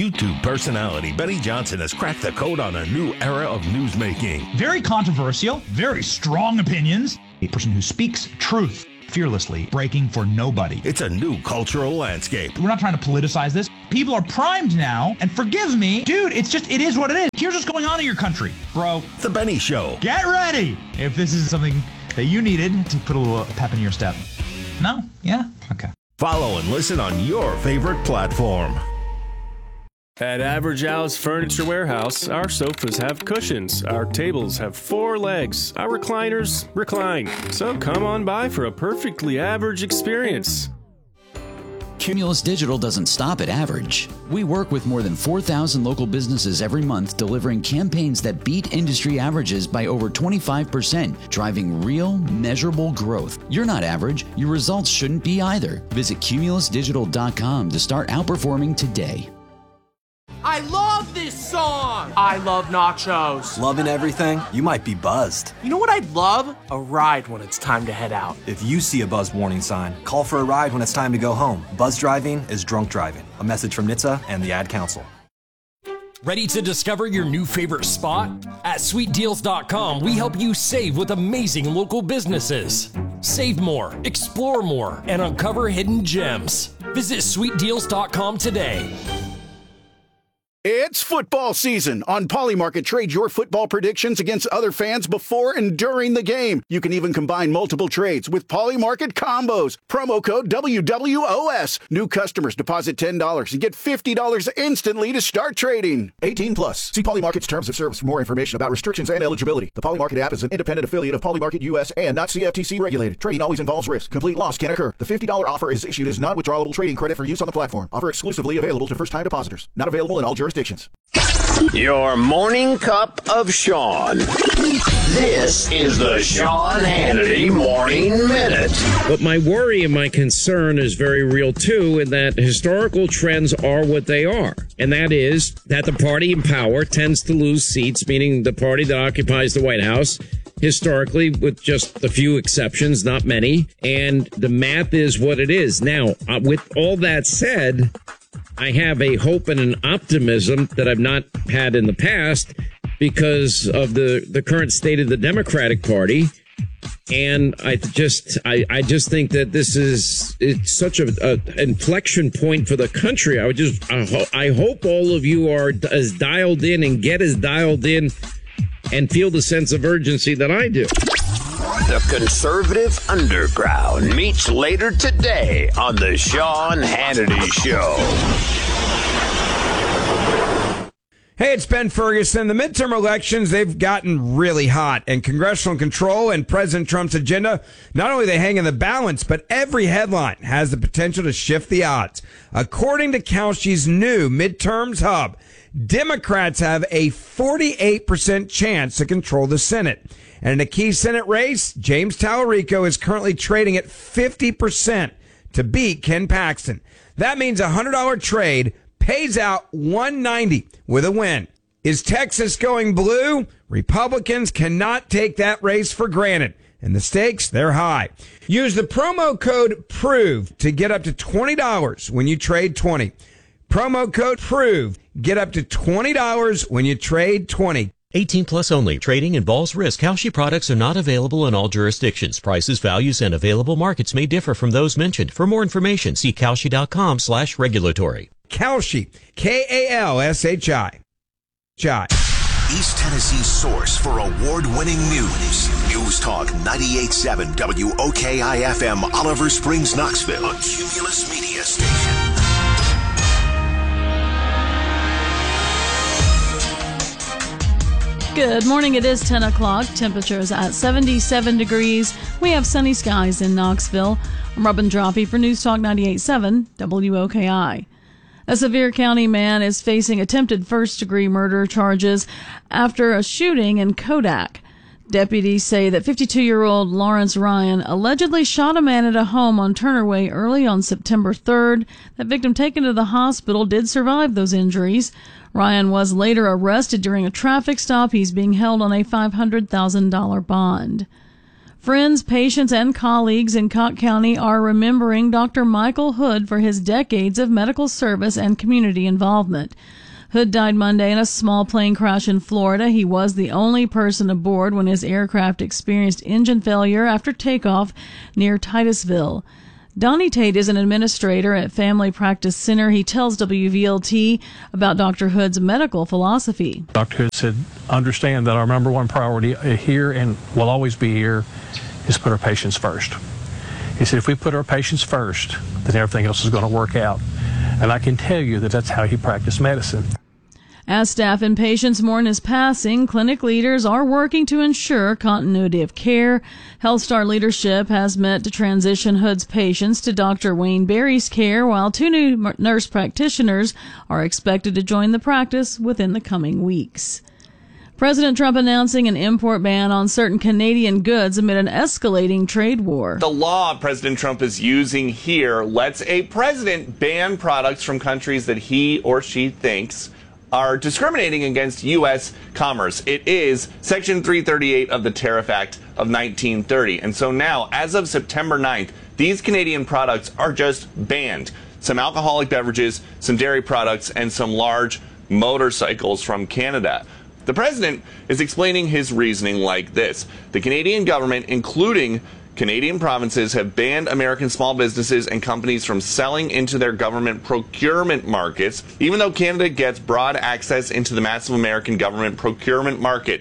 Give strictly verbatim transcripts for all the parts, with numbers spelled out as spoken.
YouTube personality Benny Johnson has cracked the code on a new era of newsmaking. Very controversial, very strong opinions. A person who speaks truth fearlessly, breaking for nobody. It's a new cultural landscape. We're not trying to politicize this. People are primed now, and forgive me, dude, it's just, it is what it is. Here's what's going on in your country, bro. The Benny Show. Get ready if this is something that you needed to put a little pep in your step. No? Yeah? Okay. Follow and listen on your favorite platform. At Average Al's Furniture Warehouse, our sofas have cushions, our tables have four legs, our recliners recline. So come on by for a perfectly average experience. Cumulus Digital doesn't stop at average. We work with more than four thousand local businesses every month, delivering campaigns that beat industry averages by over twenty-five percent, driving real, measurable growth. You're not average. Your results shouldn't be either. Visit cumulus digital dot com to start outperforming today. I love this song! I love nachos. Loving everything? You might be buzzed. You know what I'd love? A ride when it's time to head out. If you see a buzz warning sign, call for a ride when it's time to go home. Buzz driving is drunk driving. A message from N H T S A and the Ad Council. Ready to discover your new favorite spot? At sweet deals dot com, we help you save with amazing local businesses. Save more, explore more, and uncover hidden gems. Visit sweet deals dot com today. It's football season. On Polymarket, trade your football predictions against other fans before and during the game. You can even combine multiple trades with Polymarket combos. Promo code W W O S. New customers deposit ten dollars and get fifty dollars instantly to start trading. eighteen plus. See Polymarket's terms of service for more information about restrictions and eligibility. The Polymarket app is an independent affiliate of Polymarket U S and not C F T C regulated. Trading always involves risk. Complete loss can occur. The fifty dollars offer is issued as non-withdrawable trading credit for use on the platform. Offer exclusively available to first-time depositors. Not available in all jurisdictions. Your morning cup of Sean. This is the Sean Hannity Morning Minute. But my worry and my concern is very real, too, in that historical trends are what they are. And that is that the party in power tends to lose seats, meaning the party that occupies the White House, historically, with just a few exceptions, not many. And the math is what it is. Now, uh, with all that said, I have a hope and an optimism that I've not had in the past because of the, the current state of the Democratic Party. And I just I, I just think that this is it's such a, a inflection point for the country. I would just I, ho- I hope all of you are as dialed in and get as dialed in and feel the sense of urgency that I do. The Conservative Underground meets later today on the Sean Hannity Show. Hey, it's Ben Ferguson. The midterm elections, they've gotten really hot, and congressional control and President Trump's agenda, not only they hang in the balance, but every headline has the potential to shift the odds. According to Kalshi's new midterms hub, Democrats have a forty-eight percent chance to control the Senate. And in a key Senate race, James Tallarico is currently trading at fifty percent to beat Ken Paxton. That means a one hundred dollars trade pays out one hundred ninety dollars with a win. Is Texas going blue? Republicans cannot take that race for granted. And the stakes, they're high. Use the promo code PROVE to get up to twenty dollars when you trade twenty. Promo code PROVE. Get up to twenty dollars when you trade twenty. eighteen plus only. Trading involves risk. Kalshi products are not available in all jurisdictions. Prices, values, and available markets may differ from those mentioned. For more information, see Kalshi.com slash regulatory. Kalshi. K A L S H I. East Tennessee's source for award-winning news. News Talk ninety-eight point seven W O K I F M, Oliver Springs, Knoxville. A Cumulus Media Station. Good morning. It is ten o'clock. Temperatures at seventy-seven degrees. We have sunny skies in Knoxville. I'm Robin Droppy for News Talk ninety-eight point seven W O K I. A Sevier County man is facing attempted first-degree murder charges after a shooting in Kodak. Deputies say that fifty-two-year-old Lawrence Ryan allegedly shot a man at a home on Turner Way early on September third. That victim taken to the hospital did survive those injuries. Ryan was later arrested during a traffic stop. He's being held on a five hundred thousand dollars bond. Friends, patients, and colleagues in Cocke County are remembering Doctor Michael Hood for his decades of medical service and community involvement. Hood died Monday in a small plane crash in Florida. He was the only person aboard when his aircraft experienced engine failure after takeoff near Titusville. Donnie Tate is an administrator at Family Practice Center. He tells W V L T about Doctor Hood's medical philosophy. Doctor Hood said, understand that our number one priority here and will always be here is put our patients first. He said, if we put our patients first, then everything else is going to work out. And I can tell you that that's how he practiced medicine. As staff and patients mourn his passing, clinic leaders are working to ensure continuity of care. HealthStar leadership has met to transition Hood's patients to Doctor Wayne Berry's care, while two new nurse practitioners are expected to join the practice within the coming weeks. President Trump announcing an import ban on certain Canadian goods amid an escalating trade war. The law President Trump is using here lets a president ban products from countries that he or she thinks are discriminating against U S commerce. It is Section three thirty-eight of the Tariff Act of nineteen thirty. And so now, as of September ninth, these Canadian products are just banned. Some alcoholic beverages, some dairy products, and some large motorcycles from Canada. The president is explaining his reasoning like this. The Canadian government, including Canadian provinces, have banned American small businesses and companies from selling into their government procurement markets, even though Canada gets broad access into the massive American government procurement market.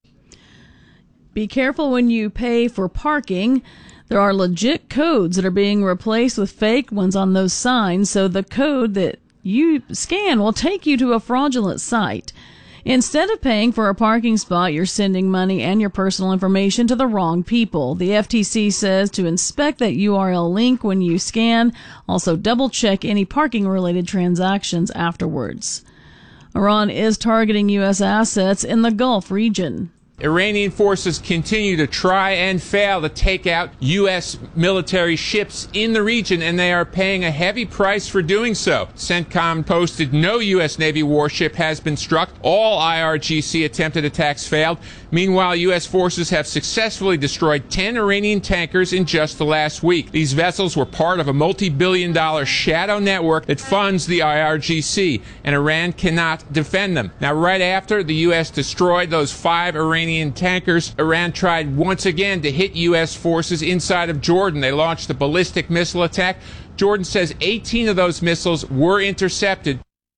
Be careful when you pay for parking. There are legit codes that are being replaced with fake ones on those signs, so the code that you scan will take you to a fraudulent site. Instead of paying for a parking spot, you're sending money and your personal information to the wrong people. The F T C says to inspect that U R L link when you scan. Also, double-check any parking-related transactions afterwards. Iran is targeting U S assets in the Gulf region. Iranian forces continue to try and fail to take out U S military ships in the region, and they are paying a heavy price for doing so. CENTCOM posted no U S Navy warship has been struck. All I R G C attempted attacks failed. Meanwhile, U S forces have successfully destroyed ten Iranian tankers in just the last week. These vessels were part of a multi-billion dollar shadow network that funds the I R G C, and Iran cannot defend them. Now, right after the U S destroyed those five Iranian tankers, Iran tried once again to hit U S forces inside of Jordan. They launched a ballistic missile attack. Jordan says eighteen of those missiles were intercepted.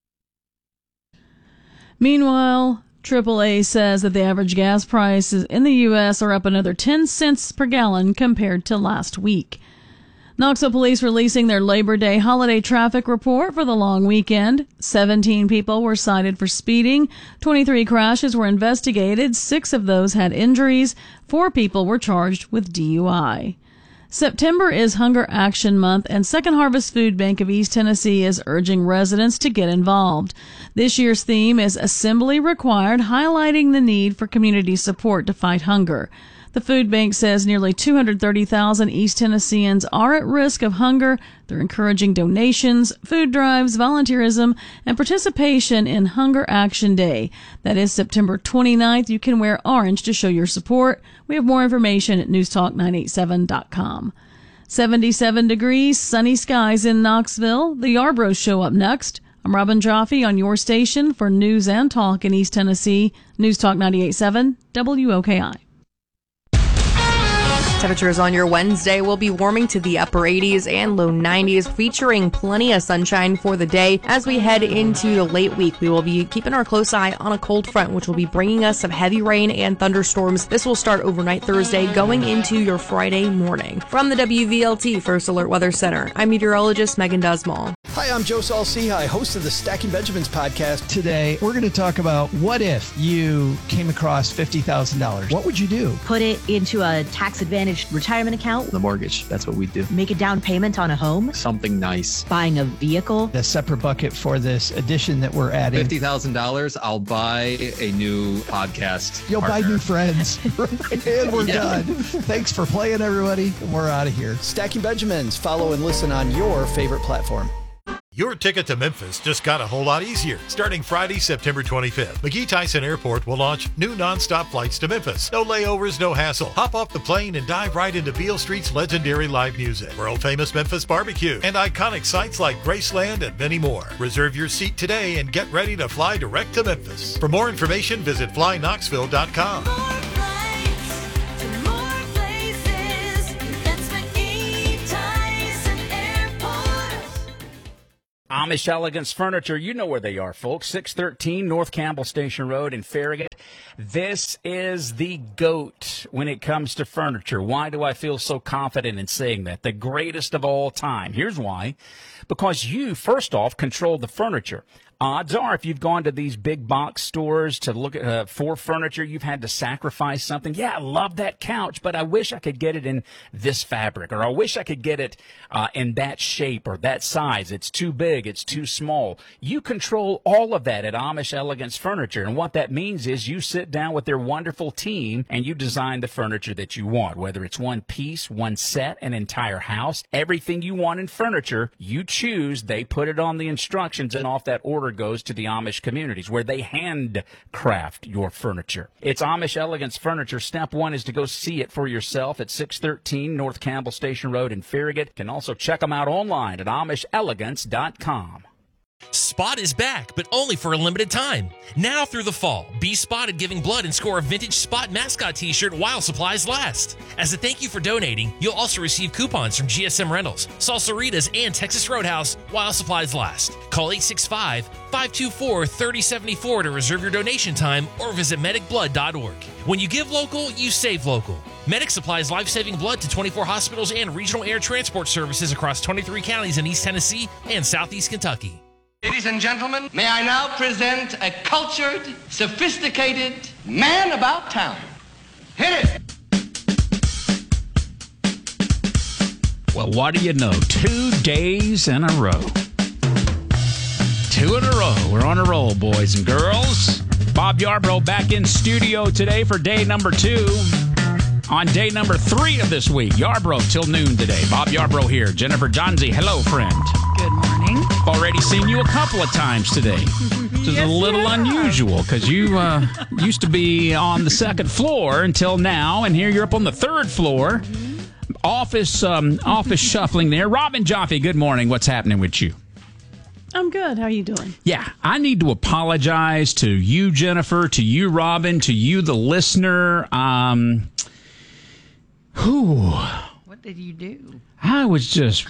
Meanwhile, triple A says that the average gas prices in the U S are up another ten cents per gallon compared to last week. Knoxville police releasing their Labor Day holiday traffic report for the long weekend. seventeen people were cited for speeding. twenty-three crashes were investigated. Six of those had injuries. Four people were charged with D U I. September is Hunger Action Month, and Second Harvest Food Bank of East Tennessee is urging residents to get involved. This year's theme is Assembly Required, highlighting the need for community support to fight hunger. The food bank says nearly two hundred thirty thousand East Tennesseans are at risk of hunger. They're encouraging donations, food drives, volunteerism, and participation in Hunger Action Day. That is September twenty-ninth. You can wear orange to show your support. We have more information at news talk nine eighty-seven dot com. seventy-seven degrees, sunny skies in Knoxville. The Yarbrough Show up next. I'm Robin Joffe on your station for news and talk in East Tennessee. News Talk ninety-eight point seven W O K I. Temperatures on your Wednesday will be warming to the upper eighties and low nineties, featuring plenty of sunshine for the day. As we head into the late week, we will be keeping our close eye on a cold front, which will be bringing us some heavy rain and thunderstorms. This will start overnight Thursday, going into your Friday morning. From the W V L T First Alert Weather Center, I'm meteorologist Megan Dusmall. Hi, I'm Joe Saul-Sehy, host of the Stacking Benjamins podcast. Today, we're going to talk about what if you came across fifty thousand dollars. What would you do? Put it into a tax-advantaged retirement account. The mortgage, that's what we do. Make a down payment on a home. Something nice. Buying a vehicle. A separate bucket for this addition that we're adding. fifty thousand dollars, I'll buy a new podcast You'll partner. buy new friends. And we're yeah. done. Thanks for playing, everybody. We're out of here. Stacking Benjamins. Follow and listen on your favorite platform. Your ticket to Memphis just got a whole lot easier. Starting Friday, September twenty-fifth, McGee Tyson Airport will launch new nonstop flights to Memphis. No layovers, no hassle. Hop off the plane and dive right into Beale Street's legendary live music, world-famous Memphis barbecue, and iconic sites like Graceland and many more. Reserve your seat today and get ready to fly direct to Memphis. For more information, visit fly knoxville dot com. Amish Elegance Furniture, you know where they are, folks. six thirteen North Campbell Station Road in Farragut. This is the GOAT when it comes to furniture. Why do I feel so confident in saying that? The greatest of all time. Here's why. Because you, first off, control the furniture. Odds are, if you've gone to these big box stores to look at uh, for furniture, you've had to sacrifice something. Yeah, I love that couch, but I wish I could get it in this fabric, or I wish I could get it uh, in that shape or that size. It's too big, it's too small. You control all of that at Amish Elegance Furniture, and what that means is you sit down with their wonderful team and you design the furniture that you want, whether it's one piece, one set, an entire house, everything you want in furniture, you choose. They put it on the instructions, and off that order goes to the Amish communities where they handcraft your furniture. It's Amish Elegance Furniture. Step one is to go see it for yourself at six thirteen North Campbell Station Road in Farragut. You can also check them out online at amish elegance dot com. Spot is back, but only for a limited time. Now through the fall, be spotted giving blood and score a vintage Spot mascot t-shirt while supplies last. As a thank you for donating, you'll also receive coupons from G S M Rentals, Salsaritas, and Texas Roadhouse while supplies last. Call eight six five, five two four, three oh seven four to reserve your donation time or visit medic blood dot org. When you give local, you save local. Medic supplies life-saving blood to twenty-four hospitals and regional air transport services across twenty-three counties in East Tennessee and Southeast Kentucky. Ladies and gentlemen, may I now present a cultured, sophisticated man about town. Hit it! Well, what do you know? Two days in a row. Two in a row. We're on a roll, boys and girls. Bob Yarbrough back in studio today for day number two. On day number three of this week, Yarbrough till noon today. Bob Yarbrough here. Jennifer Johnsey, hello, friend. Good morning. Already seen you a couple of times today, which is yes, a little yeah. unusual because you uh, used to be on the second floor until now, and here you're up on the third floor. Mm-hmm. Office, um, office shuffling there. Robin Joffe, good morning. What's happening with you? I'm good. How are you doing? Yeah, I need to apologize to you, Jennifer, to you, Robin, to you, the listener. Um, whew. What did you do? I was just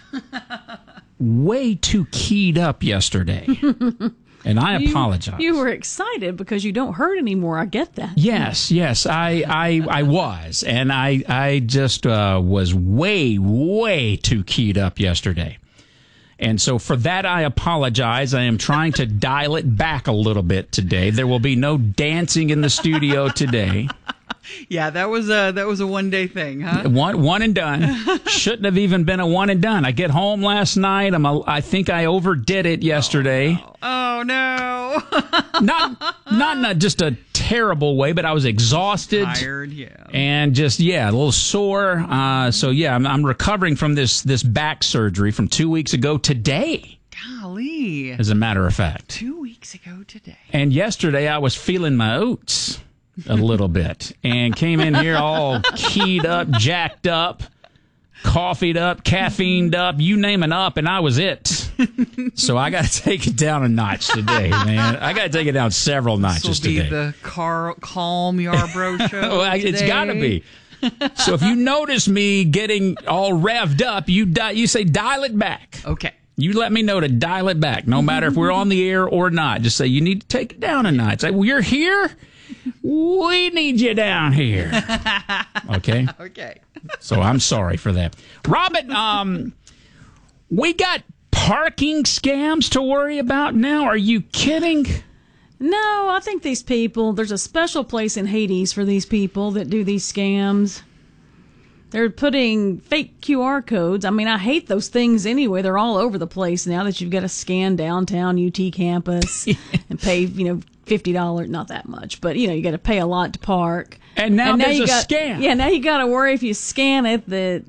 way too keyed up yesterday, and I you, apologize. You were excited because you don't hurt anymore. I get that. Yes, yes, I, I, I was, and I, I just uh, was way, way too keyed up yesterday. And so for that, I apologize. I am trying to dial it back a little bit today. There will be no dancing in the studio today. Yeah, that was a that was a one day thing, huh? One one and done. Shouldn't have even been a one and done. I get home last night. I'm a, I think I overdid it yesterday. Oh no! not not in a, just a terrible way, but I was exhausted, tired, yeah, and just yeah, a little sore. Uh, so yeah, I'm, I'm recovering from this this back surgery from two weeks ago today. Golly! As a matter of fact, two weeks ago today. And yesterday I was feeling my oats a little bit and came in here all keyed up, jacked up, coffeeed up, caffeined up, you name it up, and I was it. So I got to take it down a notch today, man. I got to take it down several notches today. This will be the car- calm Yarbrough show well, today. It's got to be. So if you notice me getting all revved up, you di- you say dial it back. Okay. You let me know to dial it back, no matter if we're on the air or not. Just say you need to take it down a notch. Say, well, you're here? We need you down here. Okay? Okay. So I'm sorry for that. Robin, um, we got parking scams to worry about now. Are you kidding? No, I think these people, there's a special place in Hades for these people that do these scams. They're putting fake Q R codes. I mean, I hate those things anyway. They're all over the place now that you've got to scan downtown U T campus and pay, you know, fifty dollars, not that much, but, you know, you got to pay a lot to park. And now, and now there's you a got, scam. Yeah, now you got to worry if you scan it that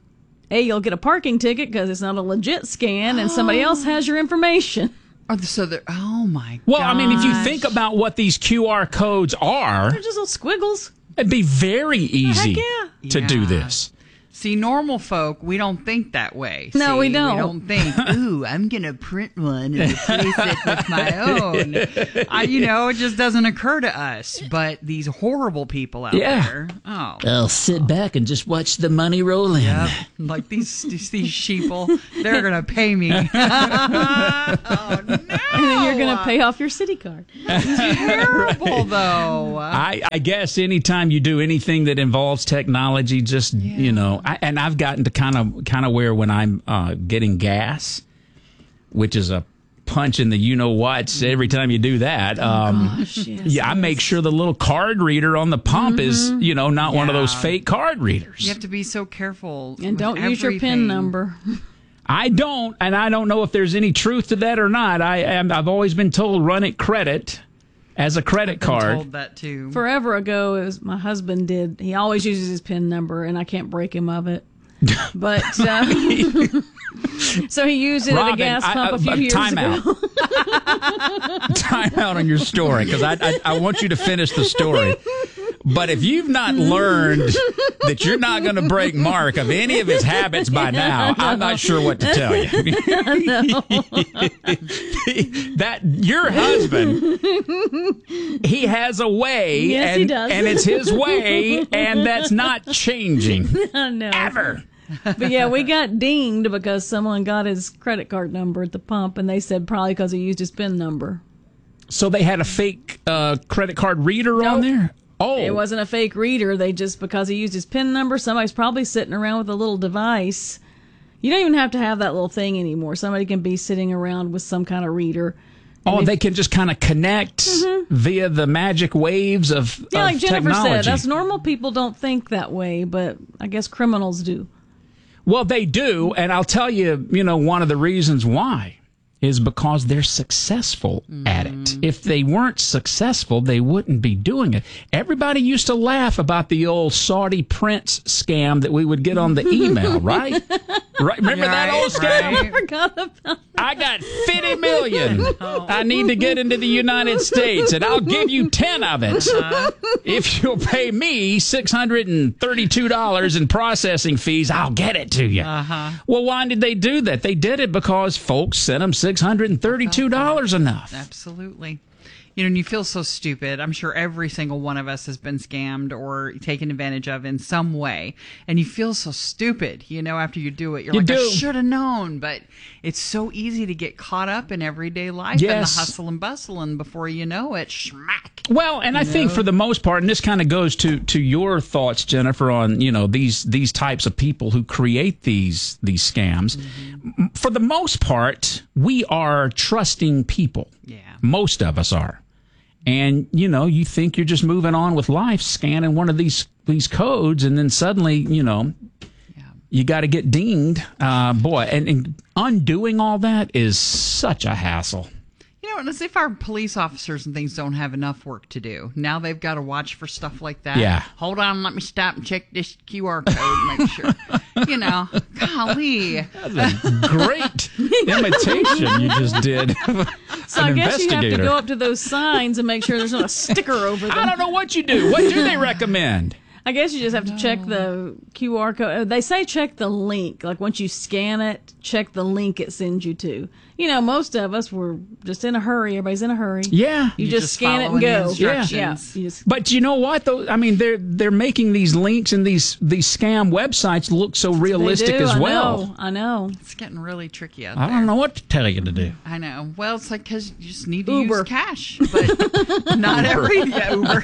A, you'll get a parking ticket because it's not a legit scan, and somebody else has your information. Oh, so they're, oh my Well, gosh. I mean, if you think about what these Q R codes are, They're just little squiggles. it'd be very easy yeah. to Yeah. do this. See, normal folk, we don't think that way. No, See, we don't. We don't think, ooh, I'm going to print one and replace it with my own. I, you know, it just doesn't occur to us. But these horrible people out Yeah. there, oh. I'll sit back and just watch the money roll in. Yep. Like these these, these sheeple, they're going to pay me. Oh, no. And then you're going to pay off your city card. Terrible, though. I, I guess anytime you do anything that involves technology, just, you know, I, and I've gotten to kind of kind of where when I'm uh, getting gas, which is a punch in the you-know-whats every time you do that. Um, Oh, gosh, yes, yeah, I make sure the little card reader on the pump is, you know, not one of those Yeah. fake card readers. You have to be so careful. And don't with use your PIN everything. number. I don't, and I don't know if there's any truth to that or not. I am, I've always been told run it credit as a credit Been card. told that too. Forever ago, it was my husband did. He always uses his PIN number, and I can't break him of it. But uh, so he used it Robin, at a gas I- pump I- a few uh, years time ago. out. Time out on your story because I, I I want you to finish the story. But if you've not learned that you're not going to break Mark of any of his habits by now, I'm not sure what to tell you. That your husband, he has a way, Yes, and, he does. and it's his way, and that's not changing No. ever. But yeah, we got dinged because someone got his credit card number at the pump, and they said probably because he used his PIN number. So they had a fake uh, credit card reader on there? Oh. It wasn't a fake reader. They just, because he used his PIN number, somebody's probably sitting around with a little device. You don't even have to have that little thing anymore. Somebody can be sitting around with some kind of reader. Oh, And they if- can just kind of connect via the magic waves of, Yeah, of like Jennifer technology. said, us normal people don't think that way, but I guess criminals do. Well, they do, and I'll tell you, you know, one of the reasons why is because they're successful at it. If they weren't successful, they wouldn't be doing it. Everybody used to laugh about the old Saudi prince scam that we would get on the email, right? Right? Remember that Right, old scam? right. I forgot about I got fifty million. I need to get into the United States, and I'll give you ten of it if you'll pay me six hundred and thirty-two dollars in processing fees. I'll get it to you. Uh-huh. Well, why did they do that? They did it because folks sent them six hundred and thirty-two dollars enough. Absolutely. You know, and you feel so stupid. I'm sure every single one of us has been scammed or taken advantage of in some way. And you feel so stupid, you know, after you do it. You're You like, I do. should have known. But it's so easy to get caught up in everyday life Yes. and the hustle and bustle. And before you know it, smack. Well, and I You think know? for the most part, and this kind of goes to to your thoughts, Jennifer, on you know these these types of people who create these these scams. M- For the most part, we are trusting people. Yeah. Most of us are. And you know, you think you're just moving on with life, scanning one of these these codes, and then suddenly, you know, you got to get dinged. Uh, boy, and, and undoing all that is such a hassle. You know, and as if our police officers and things don't have enough work to do. Now they've got to watch for stuff like that. Yeah. Hold on, let me stop and check this Q R code, make sure. You know, golly. That's a great imitation you just did. So An I guess you have to investigator. go up to those signs and make sure there's not a sticker over them. I don't know what you do. What do they recommend? I guess you just have to check the Q R code. Uh, They say check the link. Like once you scan it, check the link it sends you to. You know, most of us were just in a hurry. Everybody's in a hurry. Yeah. You, You just, just scan it and following the go. instructions. Yeah. You just, But you know what? Though I mean, they're they're making these links and these these scam websites look so realistic they do, as I well. know, I know. It's getting really tricky out I there. don't know what to tell you to do. I know. Well, it's like because you just need to Uber. use cash, but not every yeah, Uber.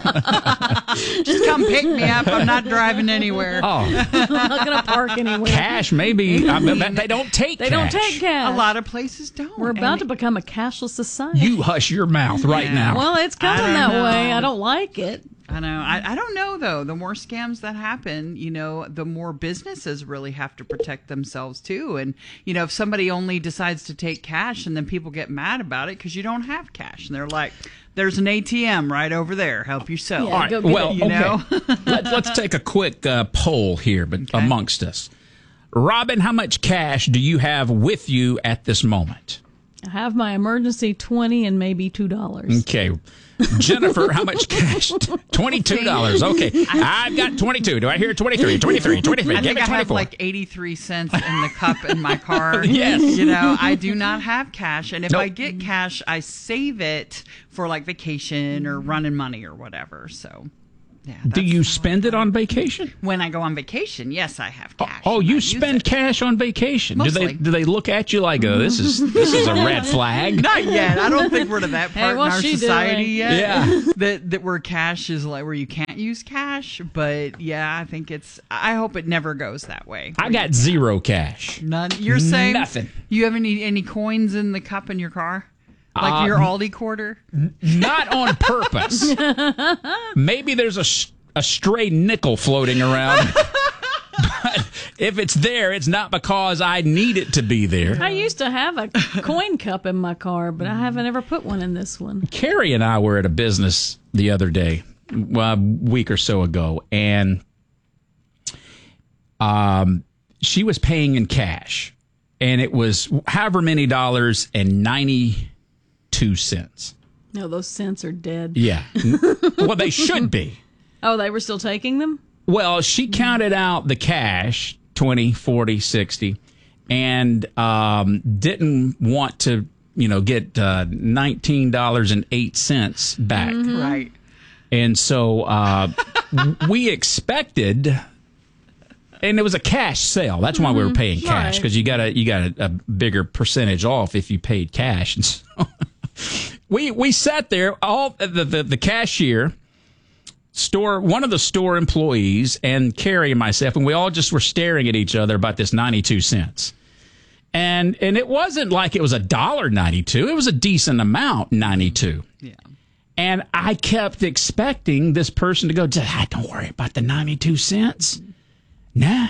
Just come pick me up. I'm not driving anywhere. Oh, I'm not going to park anywhere. cash maybe. I bet they don't take. They cash. don't take cash. A lot of places don't. We're about And to become a cashless society. You hush your mouth right Yeah. now. Well, it's coming I that don't way. know. I don't like it. I know. I, I don't know, though. The more scams that happen, you know, the more businesses really have to protect themselves, too. And, you know, if somebody only decides to take cash and then people get mad about it because you don't have cash. And they're like, there's an A T M right over there. Help yourself. Yeah, All right. go get Well, it. You okay. know? Let, let's take a quick uh, poll here, but amongst us. Robin, how much cash do you have with you at this moment? I have my emergency twenty and maybe two dollars. Okay. Jennifer, how much cash? twenty-two dollars. Okay. I've got twenty-two. Do I hear twenty-three? twenty-three, twenty-three. I Give think me I have twenty-four. like eighty-three cents in the cup in my car. Yes. You know, I do not have cash. And if Nope. I get cash, I save it for like vacation or running money or whatever. So, yeah. Do you spend it on vacation? When I go on vacation, yes, I have cash. Oh, you spend cash on vacation. Do Mostly. they do they look at you like, oh, this is this is a red flag? Not yet. I don't think we're to that Hey, part in what's our she society doing? yet. Yeah. that that where cash is like where you can't use cash. But yeah, I think it's. I hope it never goes that way. I got zero cash. None. You're saying Nothing. You have any any coins in the cup in your car? Like Uh, your Aldi quarter? Not on purpose. Maybe there's a, s- a stray nickel floating around. But if it's there, it's not because I need it to be there. I used to have a coin cup in my car, but I haven't ever put one in this one. Carrie and I were at a business the other day, well, a week or so ago, and um, she was paying in cash, and it was however many dollars and ninety-two cents. No, those cents are dead. Yeah. Well, they should be. Oh, they were still taking them? Well, she counted out the cash, twenty, forty, sixty, and um, didn't want to, you know, get uh, nineteen dollars and eight cents back. Mm-hmm. Right. And so uh, we expected, and it was a cash sale. That's why we were paying cash, because you got a you got a, a bigger percentage off if you paid cash. And so we we sat there, all the the, the cashier. Store one of the store employees and Carrie and myself, and we all just were staring at each other about this ninety-two cents. And and it wasn't like it was a dollar ninety-two. It was a decent amount, ninety-two. Yeah. And I kept expecting this person to go, ah, don't worry about the ninety-two cents. Nah.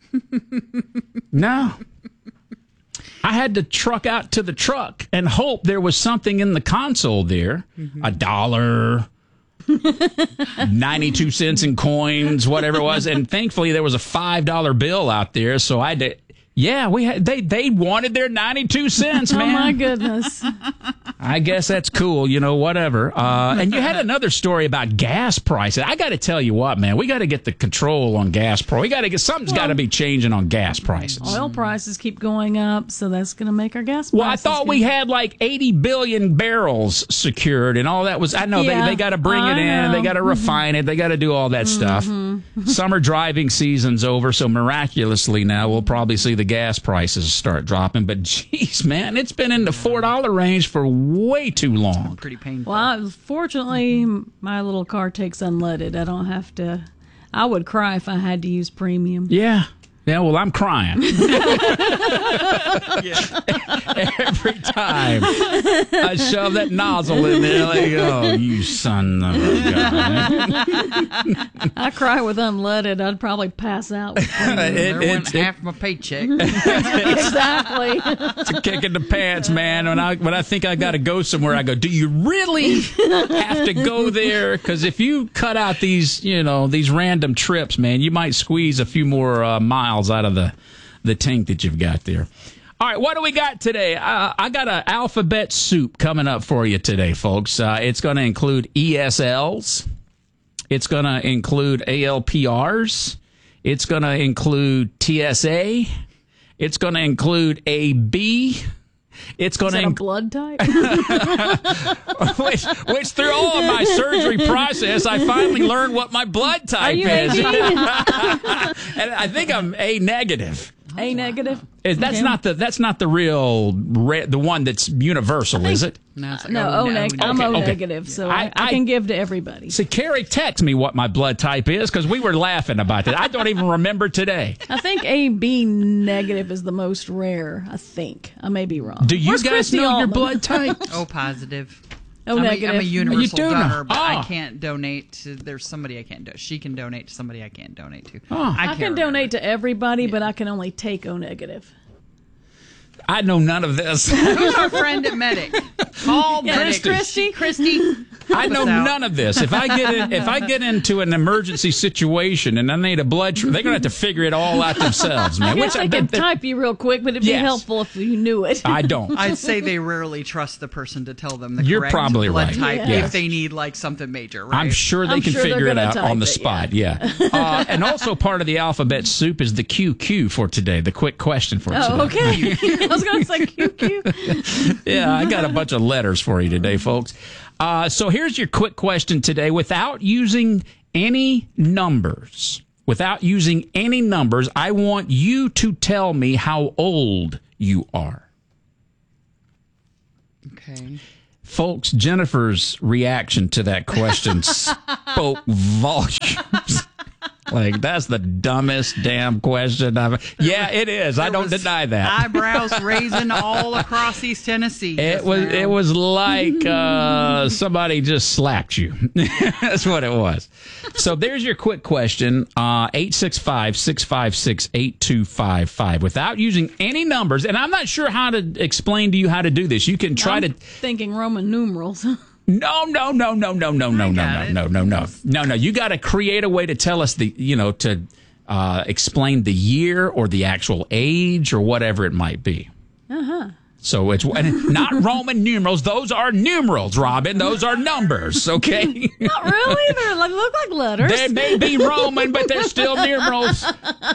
No. I had to truck out to the truck and hope there was something in the console there. Mm-hmm. A dollar, ninety-two cents in coins, whatever it was. And thankfully there was a five dollar bill out there. So I did. Yeah, we had, they, they wanted their ninety-two cents, man. Oh, my goodness. I guess that's cool, you know, whatever. Uh, and you had another story about gas prices. I got to tell you what, man, we got to get the control on gas prices. We got to get, something's Well, got to be changing on gas prices. Oil prices keep going up, so that's going to make our gas prices. Well, I thought we go- had like eighty billion barrels secured and all that was, I know Yeah, they, they got to bring it I in, they know. got to refine it, they got to do all that stuff. Summer driving season's over, so miraculously now we'll probably see the gas prices start dropping. But geez, man, it's been in the four dollar range for way too long. Pretty painful. Well, I, fortunately, my little car takes unleaded. I don't have to. I would cry if I had to use premium. Yeah. Yeah, well, I'm crying. Every time I shove that nozzle in there, like, oh, you son of a gun. I cry with unleaded. I'd probably pass out. With premium. It- there went it's- it- half my paycheck. Exactly. It's a kick in the pants, man. When I when I think I got to go somewhere, I go, do you really have to go there? Because if you cut out these, you know, these random trips, man, you might squeeze a few more uh, miles out of the, the tank that you've got there. All right, what do we got today? Uh, I got an alphabet soup coming up for you today, folks. Uh, it's going to include E S Ls. It's going to include A L P Rs. It's going to include T S A. It's going to include A B. It's going Is to that a inc- blood type? which, which through all of my surgery process, I finally learned what my blood type you is. A B? And I think I'm A negative. A negative. Is- That's Okay. not the that's not the real re- the one that's universal, is it? No, it's like, No, oh, O neg- I'm Okay, O okay. negative, so I, I- I, I- can give to everybody. See, Carrie, text me what my blood type is because we were laughing about that. I don't even remember today. I think A B negative is the most rare. I think I may be wrong. Do you Where's guys Christy know your Altman? blood type? O positive. O I'm negative. A, I'm a universal You do know. donor, but I Ah. can't donate to. There's somebody I can't do. She can donate to somebody I can't donate to. Oh. I, can't can remember. donate to everybody, but I can only take O negative. I know none of this. Who's our friend at Medic? Call Yeah, Medic. Christy. Christy, I know none of this. If I get in, if I get into an emergency situation and I need a blood, tr- they're gonna have to figure it all out themselves, man. I guess Which I I could bet type you real quick, but it'd Yes. be helpful if you knew it. I don't. I'd say they rarely trust the person to tell them the You're correct probably blood right. type Yeah. if they need like something major, right? I'm sure they I'm can sure they're figure it gonna out type on the it, spot. Yeah. uh, and also part of the alphabet soup is the Q Q for today. The quick question for Oh, today. okay. I was going to say Q Q. Yeah, I got a bunch of letters for you today, folks. Uh, so here's your quick question today. Without using any numbers, without using any numbers, I want you to tell me how old you are. Okay. Folks, Jennifer's reaction to that question spoke volumes. Like, that's the dumbest damn question I've... Yeah, it is. I don't deny that. Eyebrows raising all across East Tennessee. It was now. it was like uh, somebody just slapped you. That's what it was. So there's your quick question. Uh, eight six five, six five six, eight two five five. Without using any numbers, and I'm not sure how to explain to you how to do this. You can try I'm to... thinking Roman numerals. No, no, no, no, no, no, no, no, no, no, no, no, no, no. You got to create a way to tell us the, you know, to uh, explain the year or the actual age or whatever it might be. Uh-huh. So it's and not Roman numerals. Those are numerals, Robin. Those are numbers, okay? Not really. They like, look like letters. They may be Roman, but they're still numerals.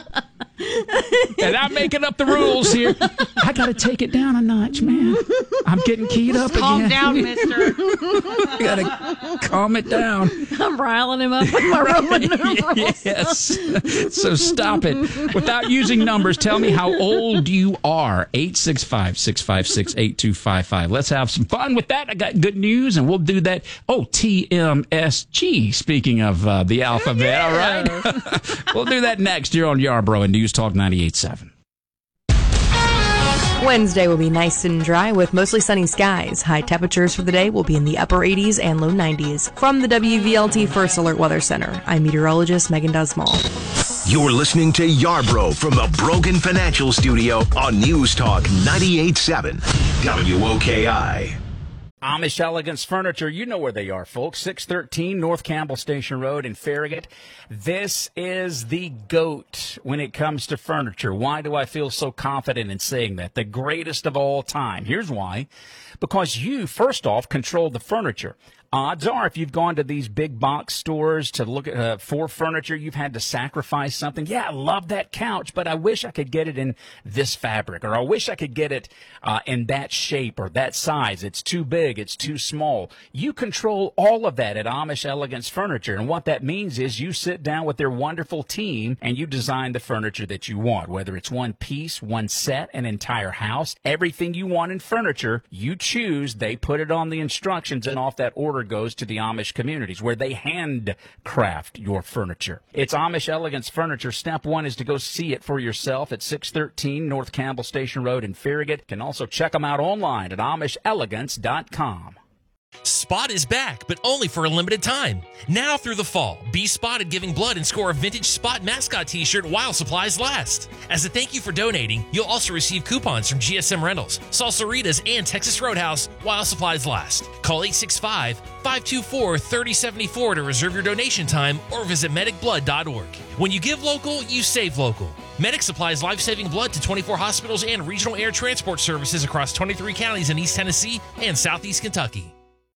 And I'm making up the rules here. I got to take it down a notch, man. I'm getting keyed up Calm again. down, mister. I got to calm it down. I'm riling him up with my Roman numerals. Yes. So stop it. Without using numbers, tell me how old you are. eight six five, six five six, eight two five five. Let's have some fun with that. I got good news, and we'll do that. Oh, T M S G, speaking of uh, the alphabet. Yeah. All right. We'll do that next here on Yarbrough and News Talk ninety-eight point seven. Wednesday will be nice and dry with mostly sunny skies. High temperatures for the day will be in the upper eighties and low nineties. From the W V L T First Alert Weather Center, I'm meteorologist Megan Dusmall. You're listening to Yarbrough from the Brogan Financial Studio on News Talk ninety-eight point seven W O K I. Amish Elegance Furniture, you know where they are, folks. six thirteen North Campbell Station Road in Farragut. This is the GOAT when it comes to furniture. Why do I feel so confident in saying that? The greatest of all time. Here's why. Because you, first off, control the furniture. Odds are, if you've gone to these big box stores to look at uh, for furniture, you've had to sacrifice something. Yeah, I love that couch, but I wish I could get it in this fabric, or I wish I could get it uh, in that shape or that size. It's too big. It's too small. You control all of that at Amish Elegance Furniture, and what that means is you sit down with their wonderful team and you design the furniture that you want, whether it's one piece, one set, an entire house, everything you want in furniture, you choose. They put it on the instructions, and off that order goes to the Amish communities where they handcraft your furniture. It's Amish Elegance Furniture. Step one is to go see it for yourself at six thirteen North Campbell Station Road in Farragut. You can also check them out online at amish elegance dot com. Spot is back, but only for a limited time. Now through the fall, be spotted giving blood and score a vintage Spot mascot t-shirt while supplies last. As a thank you for donating, you'll also receive coupons from G S M Rentals, Salsaritas, and Texas Roadhouse while supplies last. Call eight six five, five two four, three oh seven four to reserve your donation time or visit medic blood dot org. When you give local, you save local. Medic supplies life-saving blood to twenty-four hospitals and regional air transport services across twenty-three counties in East Tennessee and Southeast Kentucky.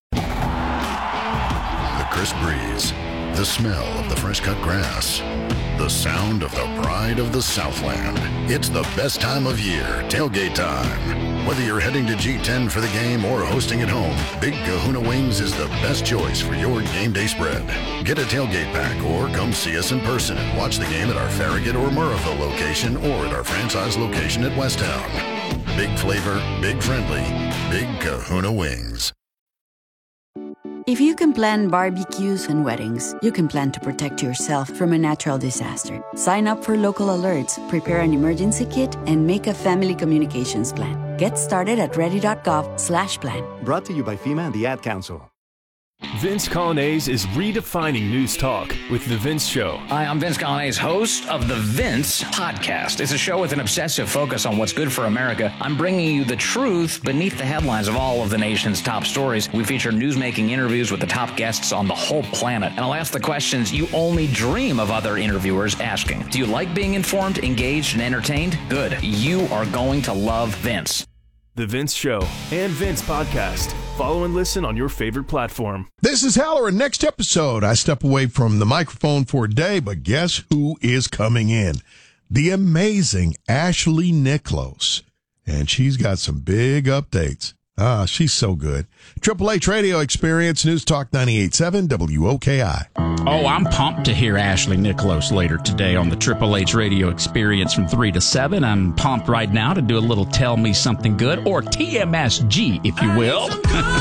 The crisp breeze, the smell of the fresh-cut grass, the sound of the pride of the Southland. It's the best time of year, tailgate time. Whether you're heading to G ten for the game or hosting at home, Big Kahuna Wings is the best choice for your game day spread. Get a tailgate pack or come see us in person and watch the game at our Farragut or Murrayville location or at our franchise location at Westtown. Big flavor, big friendly, Big Kahuna Wings. If you can plan barbecues and weddings, you can plan to protect yourself from a natural disaster. Sign up for local alerts, prepare an emergency kit, and make a family communications plan. Get started at ready dot gov slash plan. Brought to you by FEMA and the Ad Council. Vince Colonnese is redefining news talk with The Vince Show. Hi, I'm Vince Colonnese, host of The Vince Podcast. It's a show with an obsessive focus on what's good for America. I'm bringing you the truth beneath the headlines of all of the nation's top stories. We feature newsmaking interviews with the top guests on the whole planet. And I'll ask the questions you only dream of other interviewers asking. Do you like being informed, engaged, and entertained? Good. You are going to love Vince. The Vince Show and Vince Podcast. Follow and listen on your favorite platform. This is Heller, and next episode, I step away from the microphone for a day, but guess who is coming in? The amazing Ashley Nicholas. And she's got some big updates. Ah, she's so good. Triple H Radio Experience, News Talk ninety-eight point seven W O K I. Oh, I'm pumped to hear Ashley Nicholas later today on the Triple H Radio Experience from three to seven. I'm pumped right now to do a little Tell Me Something Good, or T M S G, if you will.